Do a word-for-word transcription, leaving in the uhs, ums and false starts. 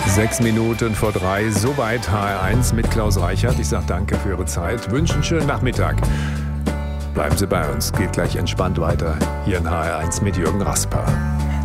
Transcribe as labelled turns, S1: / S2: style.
S1: Sechs Minuten vor drei, soweit H R eins mit Klaus Reichert. Ich sage danke für Ihre Zeit, wünsche einen schönen Nachmittag. Bleiben Sie bei uns, geht gleich entspannt weiter hier in H R eins mit Jürgen Rasper.